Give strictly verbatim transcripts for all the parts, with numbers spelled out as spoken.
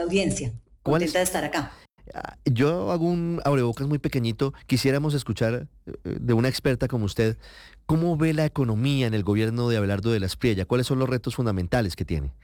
audiencia. ¿Cuál Contenta es? de estar acá. Ah, Yo hago un abrebocas muy pequeñito. Quisiéramos escuchar eh, de una experta como usted, ¿cómo ve la economía en el gobierno de Abelardo de la Espriella? ¿Cuáles son los retos fundamentales que tiene?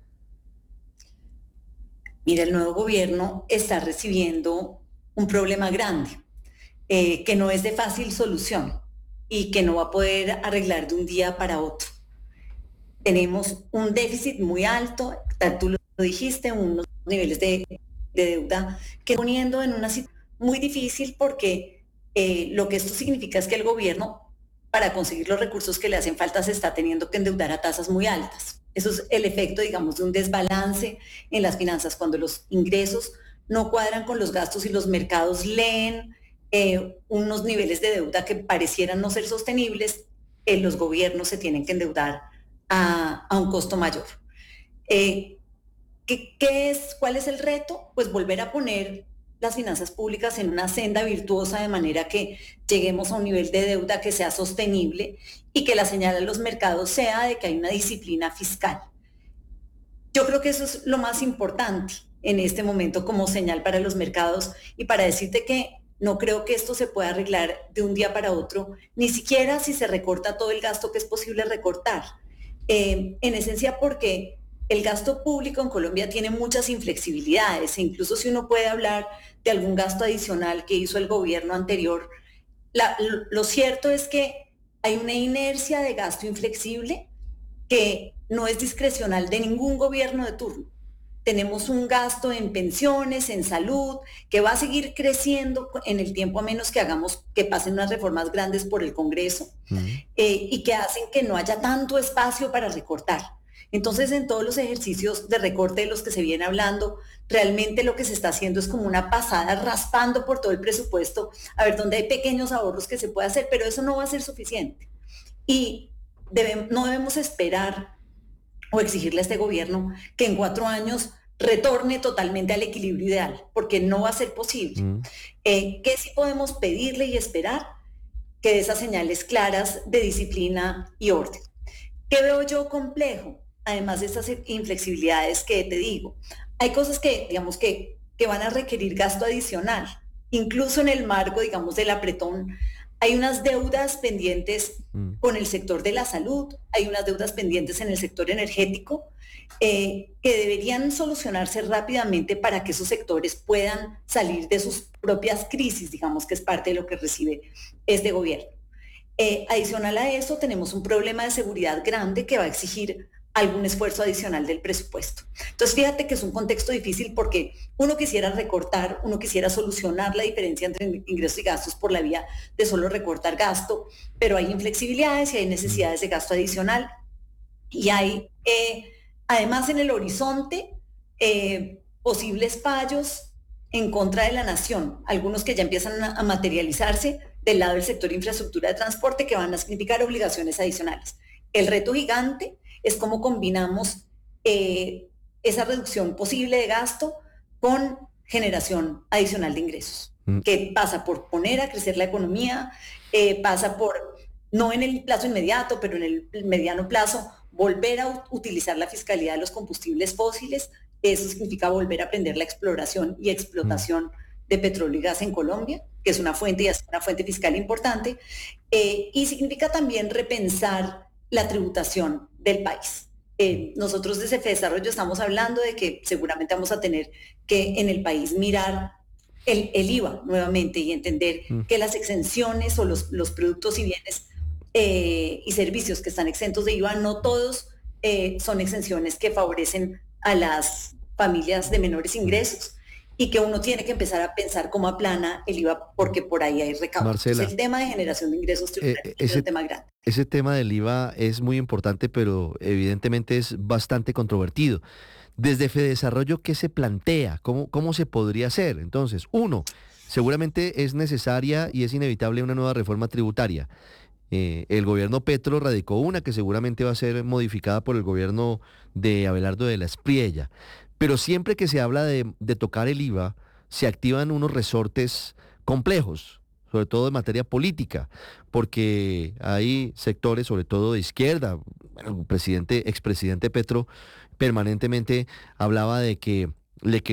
Mira, el nuevo gobierno está recibiendo un problema grande, eh, que no es de fácil solución y que no va a poder arreglar de un día para otro. Tenemos un déficit muy alto, tal tú lo dijiste, unos niveles de, de deuda que poniendo en una situación muy difícil porque eh, lo que esto significa es que el gobierno, para conseguir los recursos que le hacen falta, se está teniendo que endeudar a tasas muy altas. Eso es el efecto, digamos, de un desbalance en las finanzas, cuando los ingresos no cuadran con los gastos y los mercados leen eh, unos niveles de deuda que parecieran no ser sostenibles, eh, los gobiernos se tienen que endeudar a, a un costo mayor. Eh, ¿qué, qué es, ¿Cuál es el reto? Pues volver a poner las finanzas públicas en una senda virtuosa de manera que lleguemos a un nivel de deuda que sea sostenible y que la señal a los mercados sea de que hay una disciplina fiscal. Yo creo que eso es lo más importante en este momento como señal para los mercados y para decirte que no creo que esto se pueda arreglar de un día para otro, ni siquiera si se recorta todo el gasto que es posible recortar. Eh, en esencia porque el gasto público en Colombia tiene muchas inflexibilidades e incluso si uno puede hablar de algún gasto adicional que hizo el gobierno anterior, la, lo, lo cierto es que hay una inercia de gasto inflexible que no es discrecional de ningún gobierno de turno. Tenemos un gasto en pensiones, en salud, que va a seguir creciendo en el tiempo a menos que hagamos, que pasen unas reformas grandes por el Congreso Mm. eh, y que hacen que no haya tanto espacio para recortar. Entonces, en todos los ejercicios de recorte de los que se viene hablando, realmente lo que se está haciendo es como una pasada raspando por todo el presupuesto, a ver dónde hay pequeños ahorros que se puede hacer, pero eso no va a ser suficiente. Y debe, no debemos esperar o exigirle a este gobierno que en cuatro años retorne totalmente al equilibrio ideal, porque no va a ser posible. Mm. Eh, ¿Qué sí podemos pedirle y esperar? Que dé esas señales claras de disciplina y orden. ¿Qué veo yo complejo? Además de estas inflexibilidades que te digo, hay cosas que, digamos, que, que van a requerir gasto adicional, incluso en el marco, digamos, del apretón. Hay unas deudas pendientes Mm. con el sector de la salud, hay unas deudas pendientes en el sector energético eh, que deberían solucionarse rápidamente para que esos sectores puedan salir de sus propias crisis, digamos que es parte de lo que recibe este gobierno. Eh, adicional a eso, tenemos un problema de seguridad grande que va a exigir algún esfuerzo adicional del presupuesto. Entonces, fíjate que es un contexto difícil porque uno quisiera recortar, uno quisiera solucionar la diferencia entre ingresos y gastos por la vía de solo recortar gasto, pero hay inflexibilidades y hay Mm. necesidades de gasto adicional y hay, eh, además en el horizonte, eh, posibles fallos en contra de la nación, algunos que ya empiezan a, a materializarse del lado del sector de infraestructura de transporte que van a significar obligaciones adicionales. El reto gigante es cómo combinamos eh, esa reducción posible de gasto con generación adicional de ingresos, Mm. que pasa por poner a crecer la economía, eh, pasa por, no en el plazo inmediato, pero en el mediano plazo, volver a utilizar la fiscalidad de los combustibles fósiles. Eso significa volver a aprender la exploración y Mm. explotación de petróleo y gas en Colombia, que es una fuente y es una fuente fiscal importante, eh, y significa también repensar la tributación del país. Mm. Eh, nosotros desde FEDesarrollo estamos hablando de que seguramente vamos a tener que en el país mirar el, el I V A nuevamente y entender Mm. que las exenciones o los, los productos y bienes eh, y servicios que están exentos de I V A, no todos eh, son exenciones que favorecen a las familias de menores Mm. ingresos y que uno tiene que empezar a pensar cómo aplana el I V A porque por ahí hay recaudo. Entonces Marcela, el tema de generación de ingresos eh, tributarios eh, es un ese, tema grande. ese tema del I V A es muy importante, pero evidentemente es bastante controvertido. Desde Fedesarrollo, ¿qué se plantea? ¿Cómo, cómo se podría hacer? Entonces, uno, seguramente es necesaria y es inevitable una nueva reforma tributaria. Eh, el gobierno Petro radicó una que seguramente va a ser modificada por el gobierno de Abelardo de la Espriella. Pero siempre que se habla de, de tocar el I V A, se activan unos resortes complejos, sobre todo en materia política, porque hay sectores, sobre todo de izquierda, bueno, el presidente, expresidente Petro, permanentemente hablaba de que le